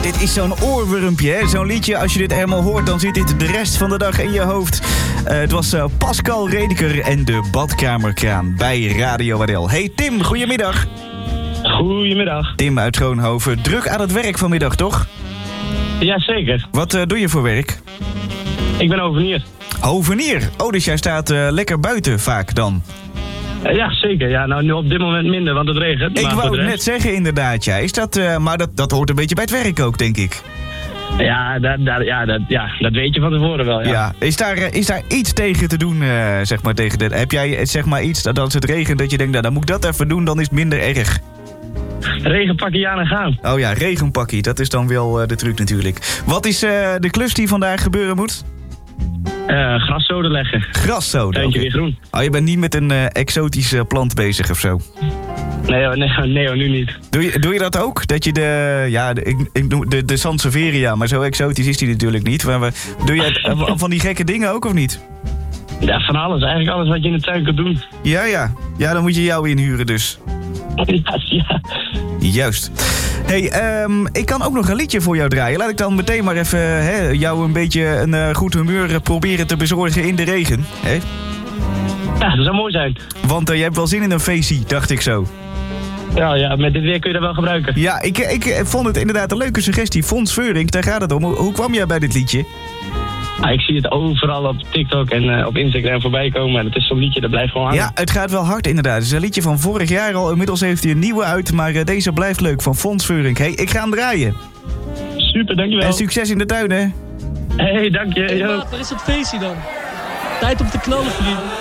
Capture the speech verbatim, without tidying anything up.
dit is zo'n oorwormpje, hè? Zo'n liedje, als je dit helemaal hoort, dan zit dit de rest van de dag in je hoofd. Uh, het was uh, Pascal Redeker en de badkamerkraan bij Radio Wadel. Hey Tim, goedemiddag. Goedemiddag. Tim uit Schoonhoven. Druk aan het werk vanmiddag, toch? Jazeker. Wat uh, doe je voor werk? Ik ben hovenier. Hovenier? Oh, dus jij staat uh, lekker buiten vaak dan? Uh, ja, zeker. Ja, nou, nu op dit moment minder, want het regent. Ik maar wou het net zeggen, inderdaad. Ja. Is dat, uh, maar dat, dat hoort een beetje bij het werk ook, denk ik. Ja, dat, dat, ja, dat, ja, dat weet je van tevoren wel, ja. ja. Is, daar, is daar iets tegen te doen, uh, zeg maar, tegen de... Heb jij, zeg maar, iets, dat als het regent, dat je denkt, nou, dan moet ik dat even doen, dan is het minder erg? Regenpakkie aan en gaan. Oh ja, regenpakkie, dat is dan wel uh, de truc natuurlijk. Wat is uh, de klus die vandaag gebeuren moet? Uh, graszoden leggen. Graszoden? Tuintje okay. weer groen. Oh, je bent niet met een uh, exotische plant bezig of zo? Nee, nee, nee hoor, nu niet. Doe je, doe je dat ook? Dat je de, ja, de, ik, ik noem de, de Sansevieria, maar zo exotisch is die natuurlijk niet. Maar we, doe je het, van die gekke dingen ook of niet? Ja, van alles. Eigenlijk alles wat je in de tuin kunt doen. Ja, ja. Ja, dan moet je jou inhuren dus. Ja, ja. Juist. Hey, um, ik kan ook nog een liedje voor jou draaien. Laat ik dan meteen maar even hè, jou een beetje een uh, goed humeur proberen te bezorgen in de regen. Hè? Ja, dat zou mooi zijn. Want uh, je hebt wel zin in een feestje, dacht ik zo. Ja, ja, met dit weer kun je dat wel gebruiken. Ja, ik, ik vond het inderdaad een leuke suggestie. Fons Veurink, daar gaat het om. Hoe, hoe kwam jij bij dit liedje? Ja, ik zie het overal op TikTok en uh, op Instagram voorbij komen. En het is zo'n liedje, dat blijft gewoon aan. Ja, het gaat wel hard inderdaad. Het is een liedje van vorig jaar al. Inmiddels heeft hij een nieuwe uit. Maar uh, deze blijft leuk, van Fons Veurink. Hey, ik ga hem draaien. Super, dankjewel. En succes in de tuin, hè? Hey, dank je. Hey, maat, waar is dat feestje dan? Tijd om te knallen, vriend.